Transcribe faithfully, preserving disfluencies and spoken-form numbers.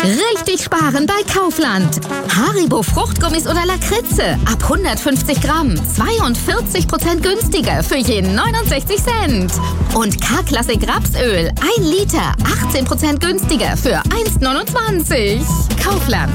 Richtig sparen bei Kaufland. Haribo Fruchtgummis oder Lakritze ab hundertfünfzig Gramm. zweiundvierzig Prozent günstiger für je neunundsechzig Cent. Und K-Klassik Rapsöl ein Liter achtzehn Prozent günstiger für eins neunundzwanzig. Kaufland.